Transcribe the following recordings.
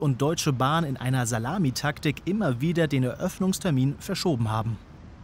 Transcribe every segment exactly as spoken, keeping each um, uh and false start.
und Deutsche Bahn in einer Salamitaktik immer wieder den Eröffnungstermin verschoben haben.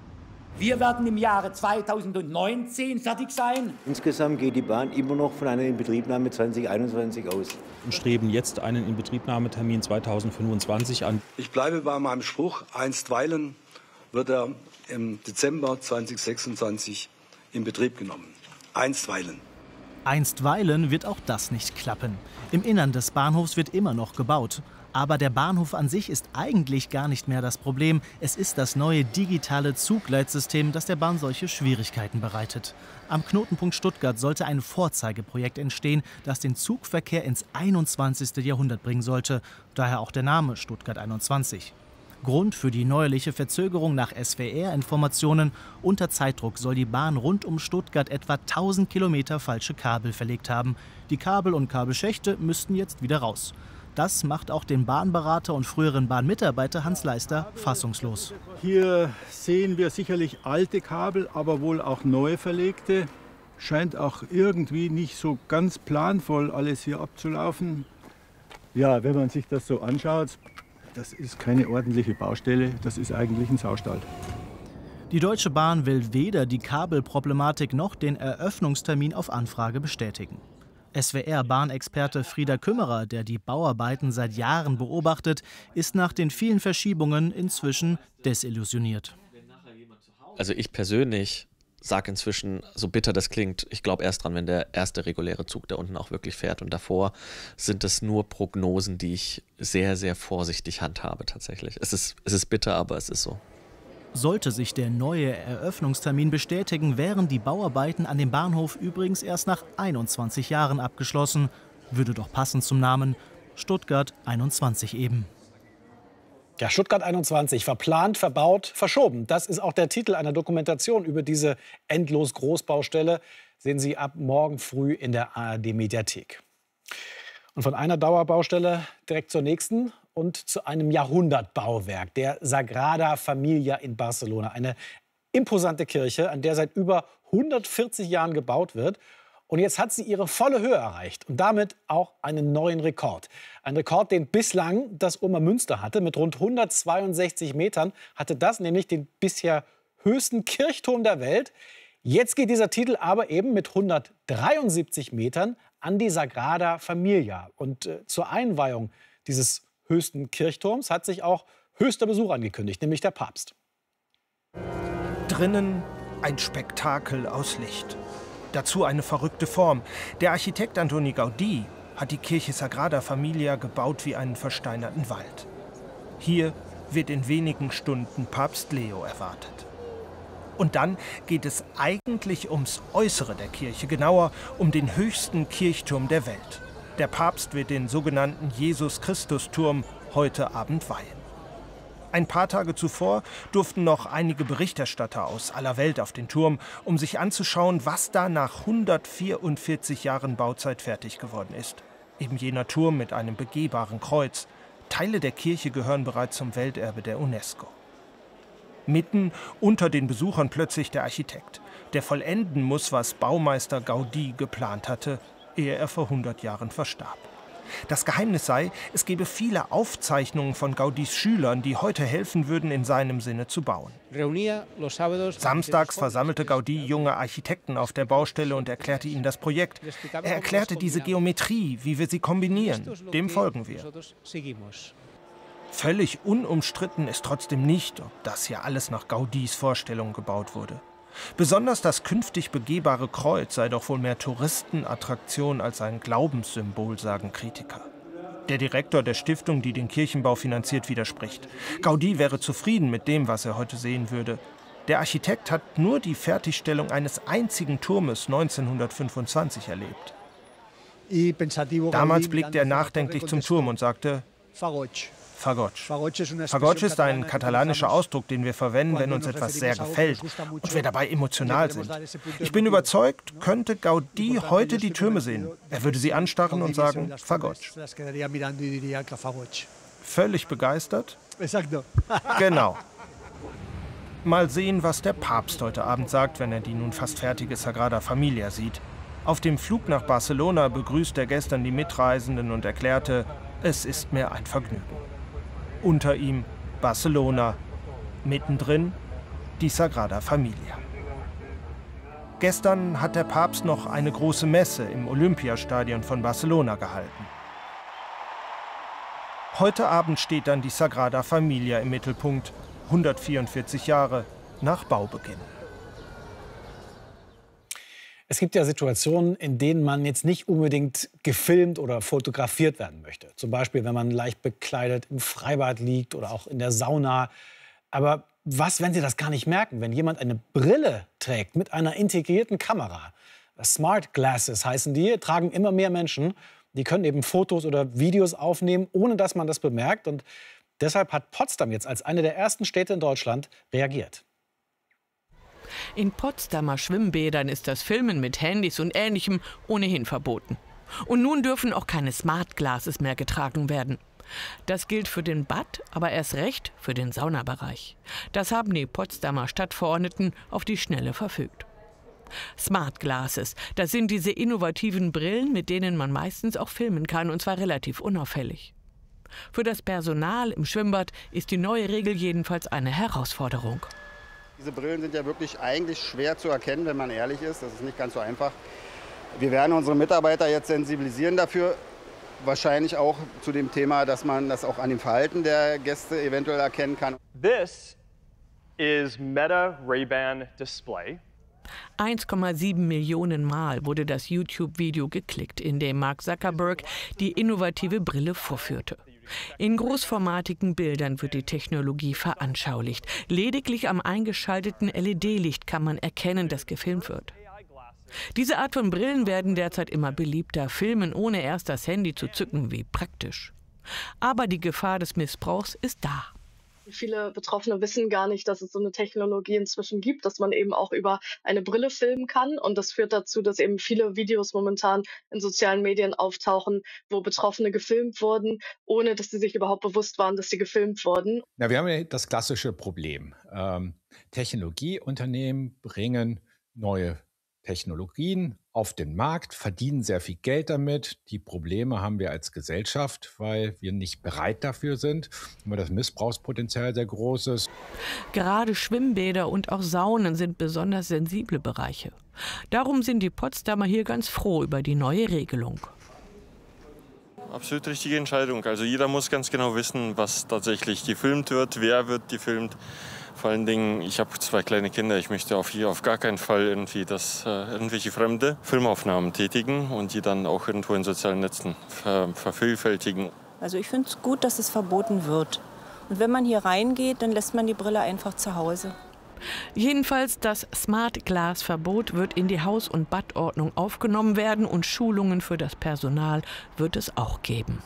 Wir werden im Jahre zweitausendneunzehn fertig sein. Insgesamt geht die Bahn immer noch von einer Inbetriebnahme zweitausendeinundzwanzig aus. Und streben jetzt einen Inbetriebnahmetermin zweitausendfünfundzwanzig an. Ich bleibe bei meinem Spruch, einstweilen wird er im Dezember zweitausendsechsundzwanzig in Betrieb genommen. Einstweilen. Einstweilen wird auch das nicht klappen. Im Innern des Bahnhofs wird immer noch gebaut. Aber der Bahnhof an sich ist eigentlich gar nicht mehr das Problem. Es ist das neue digitale Zugleitsystem, das der Bahn solche Schwierigkeiten bereitet. Am Knotenpunkt Stuttgart sollte ein Vorzeigeprojekt entstehen, das den Zugverkehr ins einundzwanzigste Jahrhundert bringen sollte. Daher auch der Name Stuttgart einundzwanzig. Grund für die neuerliche Verzögerung nach S W R-Informationen: Unter Zeitdruck soll die Bahn rund um Stuttgart etwa tausend Kilometer falsche Kabel verlegt haben. Die Kabel und Kabelschächte müssten jetzt wieder raus. Das macht auch den Bahnberater und früheren Bahnmitarbeiter Hans Leister fassungslos. Hier sehen wir sicherlich alte Kabel, aber wohl auch neu verlegte. Scheint auch irgendwie nicht so ganz planvoll alles hier abzulaufen. Ja, wenn man sich das so anschaut, das ist keine ordentliche Baustelle, das ist eigentlich ein Saustall. Die Deutsche Bahn will weder die Kabelproblematik noch den Eröffnungstermin auf Anfrage bestätigen. S W R-Bahnexperte Frieder Kümmerer, der die Bauarbeiten seit Jahren beobachtet, ist nach den vielen Verschiebungen inzwischen desillusioniert. Also ich persönlich sage inzwischen, so bitter das klingt, ich glaube erst dran, wenn der erste reguläre Zug da unten auch wirklich fährt. Und davor sind es nur Prognosen, die ich sehr, sehr vorsichtig handhabe tatsächlich. Es ist, es ist bitter, aber es ist so. Sollte sich der neue Eröffnungstermin bestätigen, wären die Bauarbeiten an dem Bahnhof übrigens erst nach einundzwanzig Jahren abgeschlossen. Würde doch passen zum Namen Stuttgart einundzwanzig eben. Ja, Stuttgart einundzwanzig, verplant, verbaut, verschoben. Das ist auch der Titel einer Dokumentation über diese endlos Großbaustelle. Sehen Sie ab morgen früh in der A R D-Mediathek. Und von einer Dauerbaustelle direkt zur nächsten und zu einem Jahrhundertbauwerk, der Sagrada Familia in Barcelona. Eine imposante Kirche, an der seit über hundertvierzig Jahren gebaut wird. Und jetzt hat sie ihre volle Höhe erreicht und damit auch einen neuen Rekord. Ein Rekord, den bislang das Obermünster hatte. Mit rund hundertzweiundsechzig Metern hatte das nämlich den bisher höchsten Kirchturm der Welt. Jetzt geht dieser Titel aber eben mit hundertdreiundsiebzig Metern an die Sagrada Familia. Und äh, zur Einweihung dieses höchsten Kirchturms hat sich auch höchster Besuch angekündigt, nämlich der Papst. Drinnen ein Spektakel aus Licht. Dazu eine verrückte Form. Der Architekt Antoni Gaudí hat die Kirche Sagrada Familia gebaut wie einen versteinerten Wald. Hier wird in wenigen Stunden Papst Leo erwartet. Und dann geht es eigentlich ums Äußere der Kirche, genauer um den höchsten Kirchturm der Welt. Der Papst wird den sogenannten Jesus-Christus-Turm heute Abend weihen. Ein paar Tage zuvor durften noch einige Berichterstatter aus aller Welt auf den Turm, um sich anzuschauen, was da nach hundertvierundvierzig Jahren Bauzeit fertig geworden ist. Eben jener Turm mit einem begehbaren Kreuz. Teile der Kirche gehören bereits zum Welterbe der UNESCO. Mitten unter den Besuchern plötzlich der Architekt, der vollenden muss, was Baumeister Gaudí geplant hatte, ehe er vor hundert Jahren verstarb. Das Geheimnis sei, es gebe viele Aufzeichnungen von Gaudís Schülern, die heute helfen würden, in seinem Sinne zu bauen. Samstags versammelte Gaudí junge Architekten auf der Baustelle und erklärte ihnen das Projekt. Er erklärte diese Geometrie, wie wir sie kombinieren. Dem folgen wir. Völlig unumstritten ist trotzdem nicht, ob das hier alles nach Gaudís Vorstellung gebaut wurde. Besonders das künftig begehbare Kreuz sei doch wohl mehr Touristenattraktion als ein Glaubenssymbol, sagen Kritiker. Der Direktor der Stiftung, die den Kirchenbau finanziert, widerspricht. Gaudí wäre zufrieden mit dem, was er heute sehen würde. Der Architekt hat nur die Fertigstellung eines einzigen Turmes neunzehnhundertfünfundzwanzig erlebt. Damals blickte er nachdenklich zum Turm und sagte: Fagoig. Fagoig ist ein katalanischer Ausdruck, den wir verwenden, wenn uns etwas sehr gefällt und wir dabei emotional sind. Ich bin überzeugt, könnte Gaudí heute die Türme sehen. Er würde sie anstarren und sagen: Fagoig. Völlig begeistert? Genau. Mal sehen, was der Papst heute Abend sagt, wenn er die nun fast fertige Sagrada Familia sieht. Auf dem Flug nach Barcelona begrüßte er gestern die Mitreisenden und erklärte: es ist mehr ein Vergnügen. Unter ihm Barcelona, mittendrin die Sagrada Familia. Gestern hat der Papst noch eine große Messe im Olympiastadion von Barcelona gehalten. Heute Abend steht dann die Sagrada Familia im Mittelpunkt, hundertvierundvierzig Jahre nach Baubeginn. Es gibt ja Situationen, in denen man jetzt nicht unbedingt gefilmt oder fotografiert werden möchte. Zum Beispiel, wenn man leicht bekleidet im Freibad liegt oder auch in der Sauna. Aber was, wenn Sie das gar nicht merken, wenn jemand eine Brille trägt mit einer integrierten Kamera? Smart Glasses heißen die, tragen immer mehr Menschen. Die können eben Fotos oder Videos aufnehmen, ohne dass man das bemerkt. Und deshalb hat Potsdam jetzt als eine der ersten Städte in Deutschland reagiert. In Potsdamer Schwimmbädern ist das Filmen mit Handys und Ähnlichem ohnehin verboten. Und nun dürfen auch keine Smart Glasses mehr getragen werden. Das gilt für den Bad, aber erst recht für den Saunabereich. Das haben die Potsdamer Stadtverordneten auf die Schnelle verfügt. Smart Glasses, das sind diese innovativen Brillen, mit denen man meistens auch filmen kann, und zwar relativ unauffällig. Für das Personal im Schwimmbad ist die neue Regel jedenfalls eine Herausforderung. Diese Brillen sind ja wirklich eigentlich schwer zu erkennen, wenn man ehrlich ist. Das ist nicht ganz so einfach. Wir werden unsere Mitarbeiter jetzt sensibilisieren dafür. Wahrscheinlich auch zu dem Thema, dass man das auch an dem Verhalten der Gäste eventuell erkennen kann. This is Meta Ray-Ban Display. eins Komma sieben Millionen Mal wurde das YouTube-Video geklickt, in dem Mark Zuckerberg die innovative Brille vorführte. In großformatigen Bildern wird die Technologie veranschaulicht. Lediglich am eingeschalteten L E D-Licht kann man erkennen, dass gefilmt wird. Diese Art von Brillen werden derzeit immer beliebter. Filmen ohne erst das Handy zu zücken, wie praktisch. Aber die Gefahr des Missbrauchs ist da. Viele Betroffene wissen gar nicht, dass es so eine Technologie inzwischen gibt, dass man eben auch über eine Brille filmen kann. Und das führt dazu, dass eben viele Videos momentan in sozialen Medien auftauchen, wo Betroffene gefilmt wurden, ohne dass sie sich überhaupt bewusst waren, dass sie gefilmt wurden. Na, wir haben ja das klassische Problem. Ähm, Technologieunternehmen bringen neue Technologien auf den Markt, verdienen sehr viel Geld damit. Die Probleme haben wir als Gesellschaft, weil wir nicht bereit dafür sind, weil das Missbrauchspotenzial sehr groß ist. Gerade Schwimmbäder und auch Saunen sind besonders sensible Bereiche. Darum sind die Potsdamer hier ganz froh über die neue Regelung. Absolut richtige Entscheidung. Also jeder muss ganz genau wissen, was tatsächlich gefilmt wird, wer wird gefilmt. Vor allen Dingen, ich habe zwei kleine Kinder, ich möchte auf, hier auf gar keinen Fall irgendwie, dass äh, irgendwelche Fremde Filmaufnahmen tätigen und die dann auch irgendwo in sozialen Netzen ver vervielfältigen. Also ich finde es gut, dass es verboten wird. Und wenn man hier reingeht, dann lässt man die Brille einfach zu Hause. Jedenfalls das Smart-Glas-Verbot wird in die Haus- und Badordnung aufgenommen werden und Schulungen für das Personal wird es auch geben.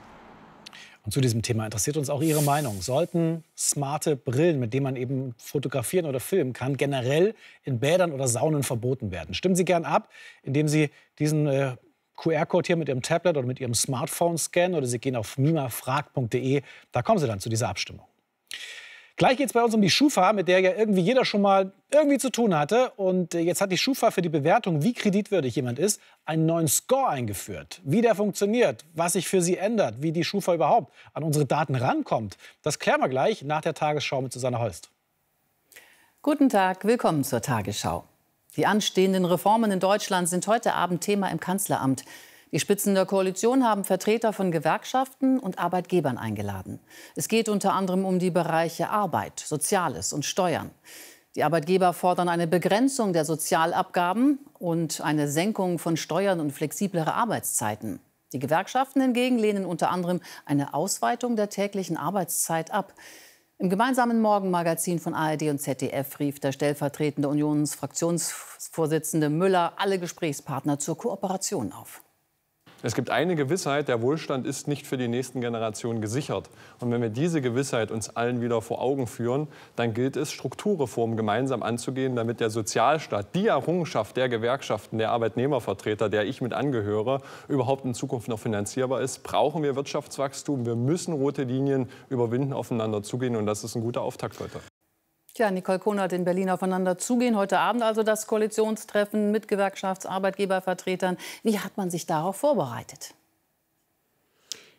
Und zu diesem Thema interessiert uns auch Ihre Meinung. Sollten smarte Brillen, mit denen man eben fotografieren oder filmen kann, generell in Bädern oder Saunen verboten werden? Stimmen Sie gern ab, indem Sie diesen äh, Q R-Code hier mit Ihrem Tablet oder mit Ihrem Smartphone scannen, oder Sie gehen auf mimafragt punkt de. Da kommen Sie dann zu dieser Abstimmung. Gleich geht es bei uns um die Schufa, mit der ja irgendwie jeder schon mal irgendwie zu tun hatte. Und jetzt hat die Schufa für die Bewertung, wie kreditwürdig jemand ist, einen neuen Score eingeführt. Wie der funktioniert, was sich für sie ändert, wie die Schufa überhaupt an unsere Daten rankommt, das klären wir gleich nach der Tagesschau mit Susanne Holst. Guten Tag, willkommen zur Tagesschau. Die anstehenden Reformen in Deutschland sind heute Abend Thema im Kanzleramt. Die Spitzen der Koalition haben Vertreter von Gewerkschaften und Arbeitgebern eingeladen. Es geht unter anderem um die Bereiche Arbeit, Soziales und Steuern. Die Arbeitgeber fordern eine Begrenzung der Sozialabgaben und eine Senkung von Steuern und flexiblere Arbeitszeiten. Die Gewerkschaften hingegen lehnen unter anderem eine Ausweitung der täglichen Arbeitszeit ab. Im gemeinsamen Morgenmagazin von A R D und Z D F rief der stellvertretende Unionsfraktionsvorsitzende Müller alle Gesprächspartner zur Kooperation auf. Es gibt eine Gewissheit, der Wohlstand ist nicht für die nächsten Generationen gesichert. Und wenn wir diese Gewissheit uns allen wieder vor Augen führen, dann gilt es, Strukturreformen gemeinsam anzugehen, damit der Sozialstaat, die Errungenschaft der Gewerkschaften, der Arbeitnehmervertreter, der ich mit angehöre, überhaupt in Zukunft noch finanzierbar ist. Brauchen wir Wirtschaftswachstum. Wir müssen rote Linien überwinden, aufeinander zugehen. Und das ist ein guter Auftakt heute. Ja, Nicole Konert in Berlin aufeinander zugehen. Heute Abend also das Koalitionstreffen mit Gewerkschafts-, Arbeitgebervertretern. Wie hat man sich darauf vorbereitet?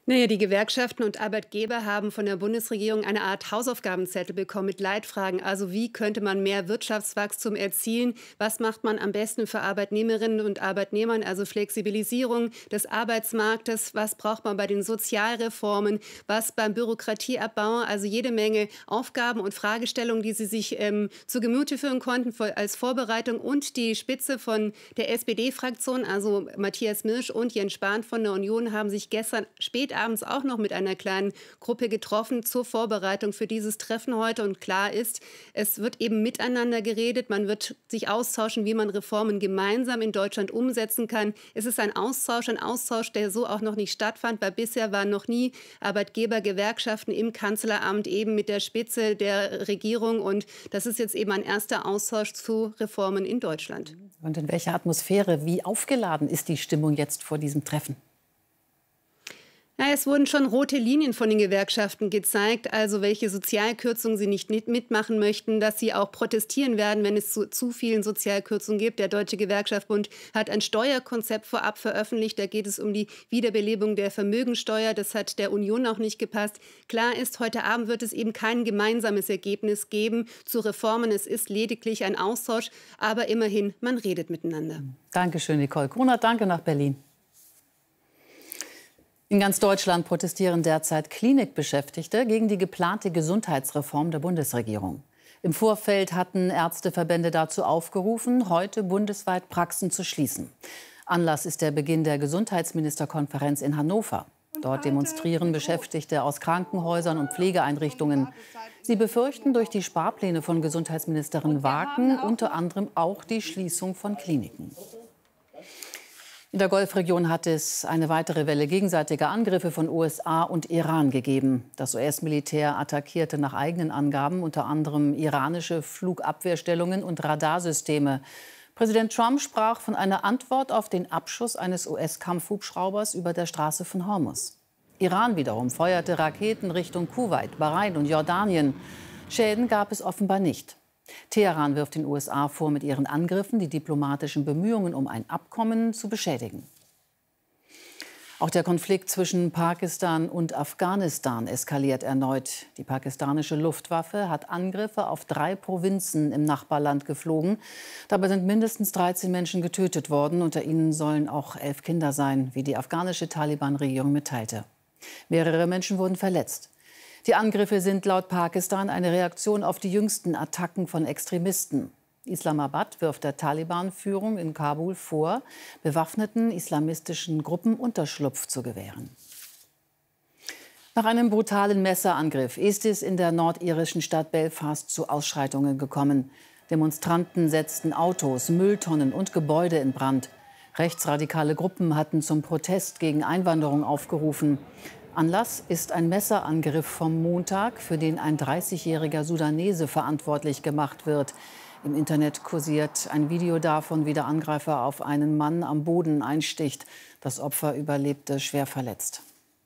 Naja, die Gewerkschaften und Arbeitgeber haben von der Bundesregierung eine Art Hausaufgabenzettel bekommen mit Leitfragen. Also wie könnte man mehr Wirtschaftswachstum erzielen? Was macht man am besten für Arbeitnehmerinnen und Arbeitnehmern? Also Flexibilisierung des Arbeitsmarktes. Was braucht man bei den Sozialreformen? Was beim Bürokratieabbau? Also jede Menge Aufgaben und Fragestellungen, die sie sich ähm, zu Gemüte führen konnten für, als Vorbereitung. Und die Spitze von der S P D-Fraktion, also Matthias Mirsch und Jens Spahn von der Union, haben sich gestern spät abends auch noch mit einer kleinen Gruppe getroffen zur Vorbereitung für dieses Treffen heute. Und klar ist, es wird eben miteinander geredet. Man wird sich austauschen, wie man Reformen gemeinsam in Deutschland umsetzen kann. Es ist ein Austausch, ein Austausch, der so auch noch nicht stattfand, weil bisher waren noch nie Arbeitgeber, Gewerkschaften im Kanzleramt eben mit der Spitze der Regierung. Und das ist jetzt eben ein erster Austausch zu Reformen in Deutschland. Und in welcher Atmosphäre, wie aufgeladen ist die Stimmung jetzt vor diesem Treffen? Ja, es wurden schon rote Linien von den Gewerkschaften gezeigt, also welche Sozialkürzungen sie nicht mitmachen möchten, dass sie auch protestieren werden, wenn es zu, zu vielen Sozialkürzungen gibt. Der Deutsche Gewerkschaftsbund hat ein Steuerkonzept vorab veröffentlicht. Da geht es um die Wiederbelebung der Vermögensteuer. Das hat der Union auch nicht gepasst. Klar ist, heute Abend wird es eben kein gemeinsames Ergebnis geben zu Reformen. Es ist lediglich ein Austausch, aber immerhin, man redet miteinander. Dankeschön, Nicole Grunert. Danke nach Berlin. In ganz Deutschland protestieren derzeit Klinikbeschäftigte gegen die geplante Gesundheitsreform der Bundesregierung. Im Vorfeld hatten Ärzteverbände dazu aufgerufen, heute bundesweit Praxen zu schließen. Anlass ist der Beginn der Gesundheitsministerkonferenz in Hannover. Dort demonstrieren Beschäftigte aus Krankenhäusern und Pflegeeinrichtungen. Sie befürchten durch die Sparpläne von Gesundheitsministerin Wagen unter anderem auch die Schließung von Kliniken. In der Golfregion hat es eine weitere Welle gegenseitiger Angriffe von U S A und Iran gegeben. Das U S-Militär attackierte nach eigenen Angaben unter anderem iranische Flugabwehrstellungen und Radarsysteme. Präsident Trump sprach von einer Antwort auf den Abschuss eines U S-Kampfhubschraubers über der Straße von Hormuz. Iran wiederum feuerte Raketen Richtung Kuwait, Bahrain und Jordanien. Schäden gab es offenbar nicht. Teheran wirft den U S A vor, mit ihren Angriffen die diplomatischen Bemühungen um ein Abkommen zu beschädigen. Auch der Konflikt zwischen Pakistan und Afghanistan eskaliert erneut. Die pakistanische Luftwaffe hat Angriffe auf drei Provinzen im Nachbarland geflogen. Dabei sind mindestens dreizehn Menschen getötet worden. Unter ihnen sollen auch elf Kinder sein, wie die afghanische Taliban-Regierung mitteilte. Mehrere Menschen wurden verletzt. Die Angriffe sind laut Pakistan eine Reaktion auf die jüngsten Attacken von Extremisten. Islamabad wirft der Taliban-Führung in Kabul vor, bewaffneten islamistischen Gruppen Unterschlupf zu gewähren. Nach einem brutalen Messerangriff ist es in der nordirischen Stadt Belfast zu Ausschreitungen gekommen. Demonstranten setzten Autos, Mülltonnen und Gebäude in Brand. Rechtsradikale Gruppen hatten zum Protest gegen Einwanderung aufgerufen. Anlass ist ein Messerangriff vom Montag, für den ein dreißigjähriger Sudanese verantwortlich gemacht wird. Im Internet kursiert ein Video davon, wie der Angreifer auf einen Mann am Boden einsticht. Das Opfer überlebte schwer verletzt.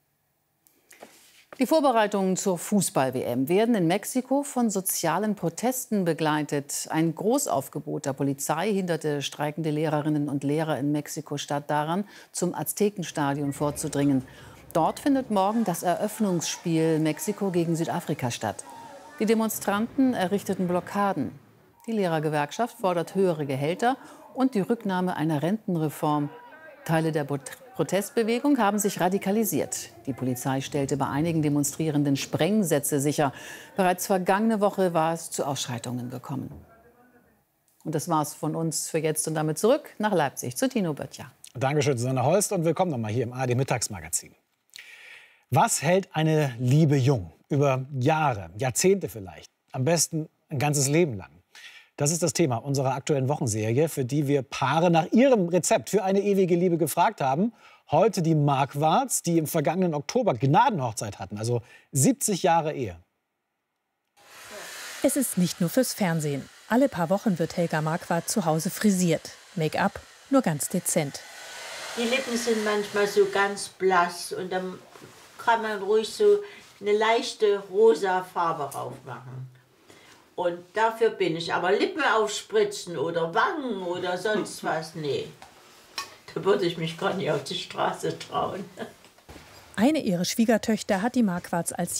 Die Vorbereitungen zur Fußball-W M werden in Mexiko von sozialen Protesten begleitet. Ein Großaufgebot der Polizei hinderte streikende Lehrerinnen und Lehrer in Mexiko-Stadt daran, zum Aztekenstadion vorzudringen. Dort findet morgen das Eröffnungsspiel Mexiko gegen Südafrika statt. Die Demonstranten errichteten Blockaden. Die Lehrergewerkschaft fordert höhere Gehälter und die Rücknahme einer Rentenreform. Teile der Protestbewegung haben sich radikalisiert. Die Polizei stellte bei einigen Demonstrierenden Sprengsätze sicher. Bereits vergangene Woche war es zu Ausschreitungen gekommen. Und das war's von uns für jetzt und damit zurück nach Leipzig zu Tino Böttcher. Dankeschön, Susanne Holst, und willkommen nochmal hier im A R D-Mittagsmagazin. Was hält eine Liebe jung? Über Jahre, Jahrzehnte vielleicht. Am besten ein ganzes Leben lang. Das ist das Thema unserer aktuellen Wochenserie, für die wir Paare nach ihrem Rezept für eine ewige Liebe gefragt haben. Heute die Marquards, die im vergangenen Oktober Gnadenhochzeit hatten, also siebzig Jahre Ehe. Es ist nicht nur fürs Fernsehen. Alle paar Wochen wird Helga Marquardt zu Hause frisiert. Make-up nur ganz dezent. Die Lippen sind manchmal so ganz blass und dann kann man ruhig so eine leichte rosa Farbe drauf machen. Und dafür bin ich. Aber Lippen aufspritzen oder Wangen oder sonst was, nee. Da würde ich mich gar nicht auf die Straße trauen. Eine ihrer Schwiegertöchter hat die Marquards als